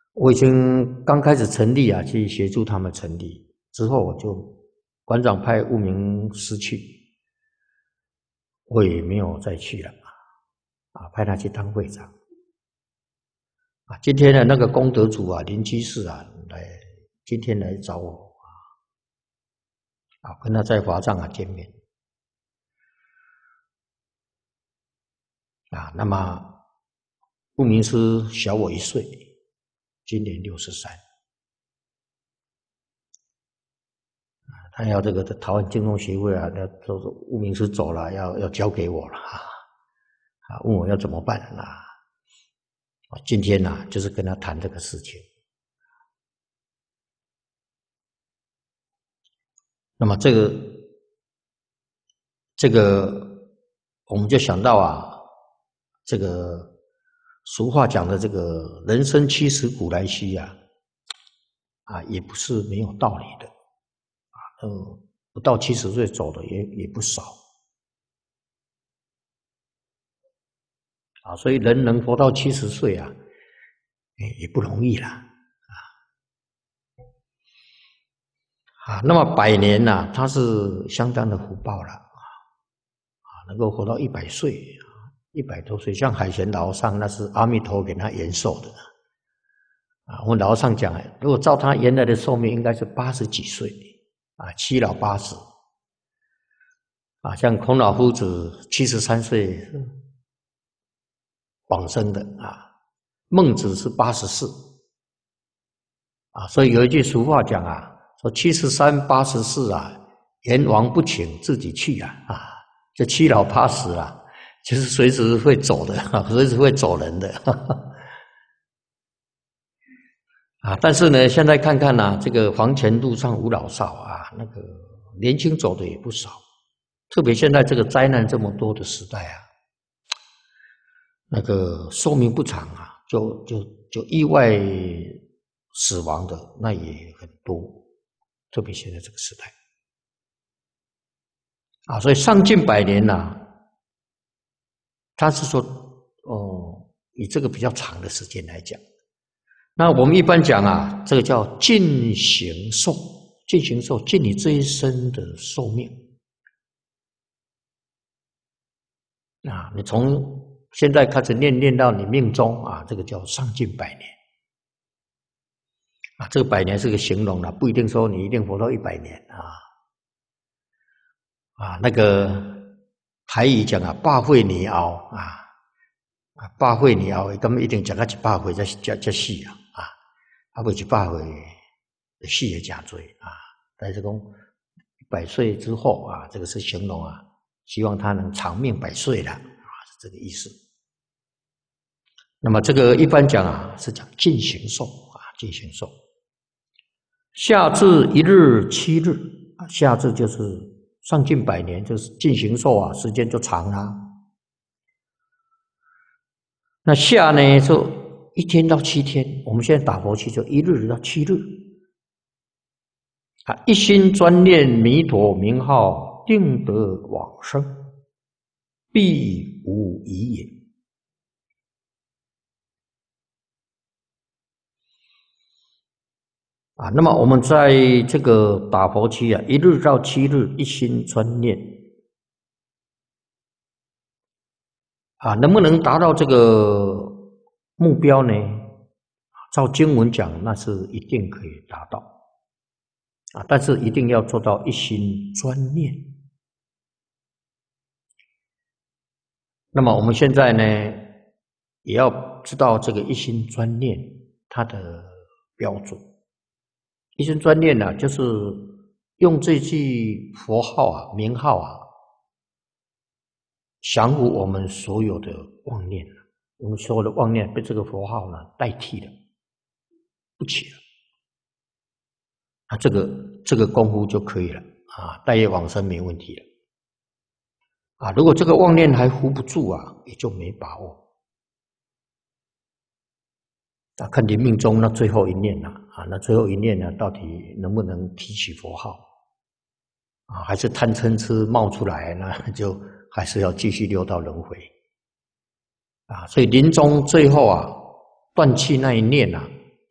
我已经刚开始成立啊，去协助他们成立，之后我就馆长派悟明师去，我也没有再去了派他去当会长今天的那个功德主林居士今天来找我跟他在华藏见面那么悟明师小我1岁，今年63他要这个台湾净宗协会要说悟明师走了，要交给我了问我要怎么办今天就是跟他谈这个事情。那么这个我们就想到这个俗话讲的这个人生70古来稀也不是没有道理的不到70岁走的也不少所以人能活到70岁也不容易啦那么100年他是相当的福报了能够活到100岁100多岁，像海贤老和尚那是阿弥陀给他延寿的我们老和尚讲如果照他原来的寿命应该是80几岁七老八十像孔老夫子73岁往生的孟子是84所以有一句俗话讲说73、84阎王不请自己去就七老八十就是随时会走的随时会走人的但是呢现在看看这个房前路上无老少那个年轻走的也不少，特别现在这个灾难这么多的时代那个寿命不长就意外死亡的那也很多，特别现在这个时代所以上近100年他是说以这个比较长的时间来讲，那我们一般讲这个叫尽形寿，尽形寿尽你这一生的寿命你从现在开始念到你命中这个叫上近100年这个100年是个形容不一定说你一定活到100年那个台语讲百岁年后百岁年后根本一定讲到100岁才死不是100岁死的真多但是说100岁之后这个是形容希望他能长命100岁了是这个意思。那么这个一般讲是讲尽形寿尽形寿。下至1日7日下至就是上近100年，就是尽形寿时间就长了那下呢就1天到7天，我们现在打佛七就1日到7日一心专念弥陀名号，定得往生，必无疑也那么我们在这个打佛期1日到7日一心专念能不能达到这个目标呢？照经文讲那是一定可以达到但是一定要做到一心专念。那么我们现在呢也要知道这个一心专念它的标准。一心专念就是用这句佛号名号降服我们所有的妄念我们所有的妄念被这个佛号代替了，不起了这个功夫就可以了带业往生没问题了如果这个妄念还扶不住也就没把握看你命中那最后一念那最后一念到底能不能提起佛号还是贪嗔痴冒出来，那就还是要继续六道轮回所以临终最后断气那一念